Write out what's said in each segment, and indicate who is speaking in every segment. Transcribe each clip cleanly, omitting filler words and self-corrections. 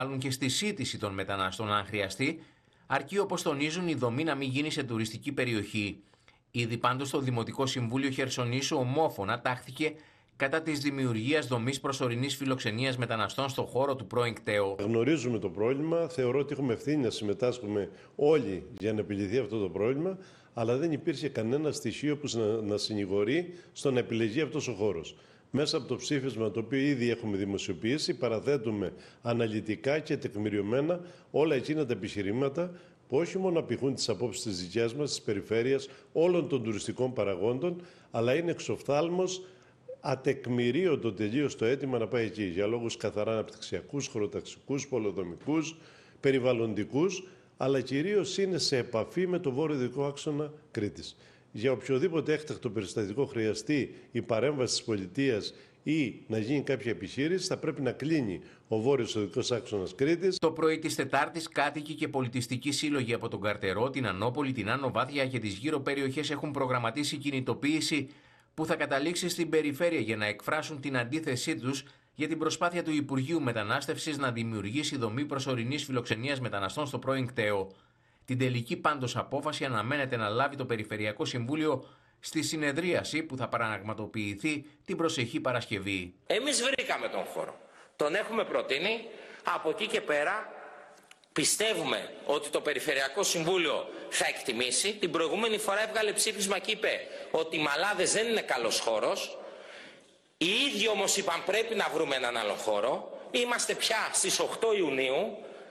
Speaker 1: Άλλουν και στη σύντηση των μεταναστών αν χρειαστεί, αρκεί όπως τονίζουν η δομή να μην γίνει σε τουριστική περιοχή. Ήδη πάντως το Δημοτικό Συμβούλιο Χερσονήσου ομόφωνα τάχθηκε κατά της δημιουργίας δομής προσωρινής φιλοξενίας μεταναστών στον χώρο του πρώην κταίου.
Speaker 2: Γνωρίζουμε το πρόβλημα, θεωρώ ότι έχουμε ευθύνη να συμμετάσχουμε όλοι για να επιληθεί αυτό το πρόβλημα, αλλά δεν υπήρχε κανένα στοιχείο που να συνηγορεί στο να επιλεγεί αυτός ο χώρος. Μέσα από το ψήφισμα το οποίο ήδη έχουμε δημοσιοποιήσει, παραθέτουμε αναλυτικά και τεκμηριωμένα όλα εκείνα τα επιχειρήματα που όχι μόνο απηχούν τις απόψεις της δικιάς μας, της περιφέρειας, όλων των τουριστικών παραγόντων, αλλά είναι εξοφθάλμος ατεκμηρίωτο τελείως το αίτημα να πάει εκεί, για λόγους καθαρά αναπτυξιακούς, χωροταξικούς, πολεοδομικούς, περιβαλλοντικούς, αλλά κυρίως είναι σε επαφή με το βόρειο-δυτικό άξονα Κρήτης. Για οποιοδήποτε έκτακτο περιστατικό χρειαστεί η παρέμβαση της πολιτείας ή να γίνει κάποια επιχείρηση, θα πρέπει να κλείνει ο βόρειος οδικός άξονας Κρήτης.
Speaker 1: Το πρωί της Τετάρτης, κάτοικοι και πολιτιστικοί σύλλογοι από τον Καρτερό, την Ανόπολη, την Άνω Βάθια και τις γύρω περιοχές έχουν προγραμματίσει κινητοποίηση που θα καταλήξει στην περιφέρεια για να εκφράσουν την αντίθεσή τους για την προσπάθεια του Υπουργείου Μετανάστευσης να δημιουργήσει δομή προσωρινής φιλοξενίας μεταναστών στο πρώην κταίο. Την τελική πάντως απόφαση αναμένεται να λάβει το Περιφερειακό Συμβούλιο στη συνεδρίαση που θα πραγματοποιηθεί την προσεχή Παρασκευή.
Speaker 3: Εμείς βρήκαμε τον χώρο. Τον έχουμε προτείνει. Από εκεί και πέρα πιστεύουμε ότι το Περιφερειακό Συμβούλιο θα εκτιμήσει. Την προηγούμενη φορά έβγαλε ψήφισμα και είπε ότι οι Μαλάδες δεν είναι καλός χώρος. Οι ίδιοι όμως είπαν πρέπει να βρούμε έναν άλλο χώρο. Είμαστε πια στις 8 Ιουνίου.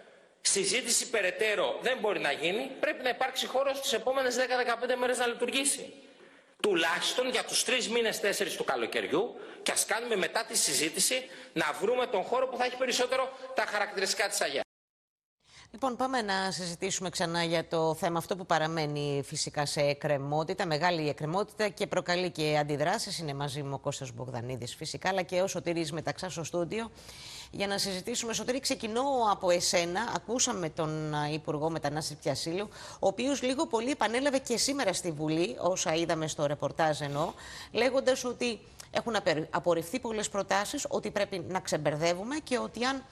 Speaker 3: Συζήτηση περαιτέρω δεν μπορεί να γίνει. Πρέπει να υπάρξει χώρος στις επόμενες 10-15 μέρες να λειτουργήσει. Τουλάχιστον για τους 3 μήνες, 4 του καλοκαιριού, και ας κάνουμε μετά τη συζήτηση να βρούμε τον χώρο που θα έχει περισσότερο τα χαρακτηριστικά της Αγιάς.
Speaker 4: Λοιπόν, πάμε να συζητήσουμε ξανά για το θέμα αυτό που παραμένει φυσικά σε εκκρεμότητα, μεγάλη εκκρεμότητα και προκαλεί και αντιδράσεις. Είναι μαζί μου ο Κώστας Μπογδανίδης φυσικά, αλλά και ο Σωτήρης Μεταξά στο στούντιο για να συζητήσουμε. Σωτήρη, ξεκινώ από εσένα. Ακούσαμε τον Υπουργό Μετανάστευσης και Ασύλου, ο οποίος λίγο πολύ επανέλαβε και σήμερα στη Βουλή, όσα είδαμε στο ρεπορτάζ εννοώ, λέγοντας ότι έχουν απορριφθεί πολλές προτάσεις, ότι πρέπει να ξεμπερδεύουμε και ότι αν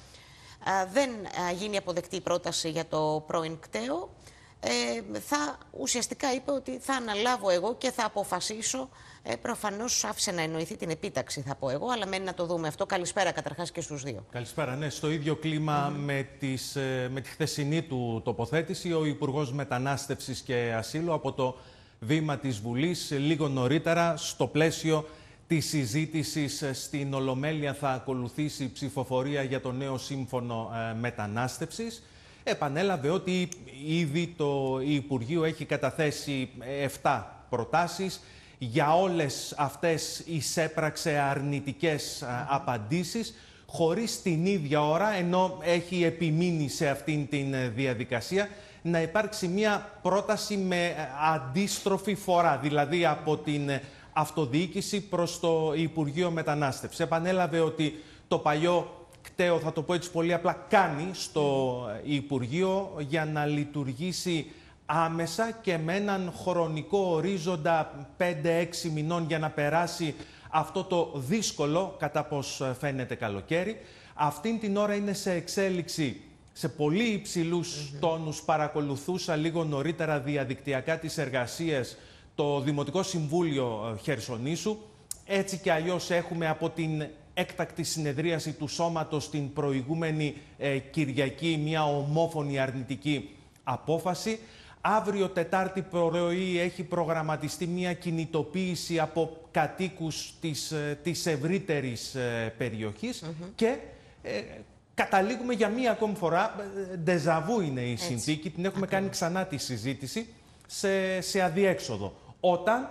Speaker 4: δεν γίνει αποδεκτή η πρόταση για το πρώην κταίο, ουσιαστικά είπε ότι θα αναλάβω εγώ και θα αποφασίσω. Προφανώς άφησε να εννοηθεί την επίταξη, θα πω εγώ, αλλά μένει να το δούμε αυτό. Καλησπέρα καταρχάς και στους δύο.
Speaker 5: Καλησπέρα. Ναι, στο ίδιο κλίμα με τη χθεσινή του τοποθέτηση, ο Υπουργός Μετανάστευσης και Ασύλου από το βήμα της Βουλής, λίγο νωρίτερα, στο πλαίσιο της συζήτησης στην Ολομέλεια θα ακολουθήσει η ψηφοφορία για το νέο σύμφωνο μετανάστευσης. Επανέλαβε ότι ήδη το Υπουργείο έχει καταθέσει 7 προτάσεις. Για όλες αυτές εισέπραξε αρνητικές απαντήσεις, χωρίς την ίδια ώρα, ενώ έχει επιμείνει σε αυτήν την διαδικασία, να υπάρξει μια πρόταση με αντίστροφη φορά, δηλαδή από την αυτοδιοίκηση προς το Υπουργείο Μετανάστευσης. Επανέλαβε ότι το παλιό κταίο, θα το πω έτσι πολύ απλά, κάνει στο Υπουργείο για να λειτουργήσει άμεσα και με έναν χρονικό ορίζοντα 5-6 μηνών για να περάσει αυτό το δύσκολο, κατά πως φαίνεται, καλοκαίρι. Αυτήν την ώρα είναι σε εξέλιξη σε πολύ υψηλούς τόνους. Παρακολουθούσα λίγο νωρίτερα διαδικτυακά τις εργασίες το Δημοτικό Συμβούλιο Χερσονήσου. Έτσι και αλλιώς έχουμε από την έκτακτη συνεδρίαση του Σώματος την προηγούμενη Κυριακή μια ομόφωνη αρνητική απόφαση. Αύριο Τετάρτη πρωί έχει προγραμματιστεί μια κινητοποίηση από κατοίκους της ευρύτερης περιοχής και καταλήγουμε για μία ακόμη φορά, ντεζαβού είναι η συνθήκη, την έχουμε κάνει ξανά τη συζήτηση, σε αδιέξοδο. Όταν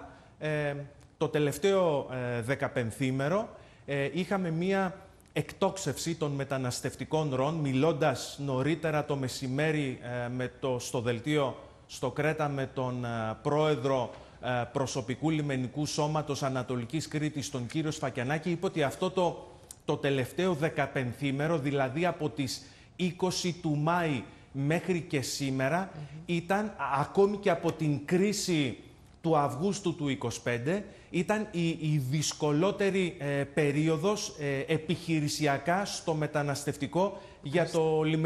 Speaker 5: το τελευταίο 15ήμερο είχαμε μία εκτόξευση των μεταναστευτικών ροών, μιλώντας νωρίτερα το μεσημέρι στο δελτίο στο Κρέτα με τον πρόεδρο προσωπικού λιμενικού σώματος Ανατολικής Κρήτης, τον κύριο Σφακιανάκη, είπε ότι αυτό το τελευταίο 15ήμερο, δηλαδή από τις 20 του Μάη μέχρι και σήμερα, ήταν ακόμη και από την κρίση του Αυγούστου του 2025 ήταν η δυσκολότερη περίοδος επιχειρησιακά στο μεταναστευτικό για το λιμενικό